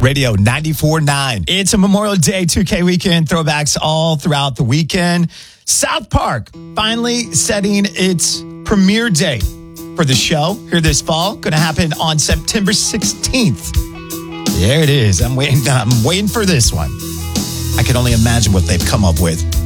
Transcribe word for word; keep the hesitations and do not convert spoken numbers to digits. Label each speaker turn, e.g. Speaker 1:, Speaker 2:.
Speaker 1: Radio ninety-four point nine. It's a Memorial Day two K weekend. Throwbacks all throughout the weekend. South Park finally setting its premiere date for the show here this fall. Going to happen on September sixteenth. There it is. I'm waiting. I'm waiting for this one. I can only imagine what they've come up with.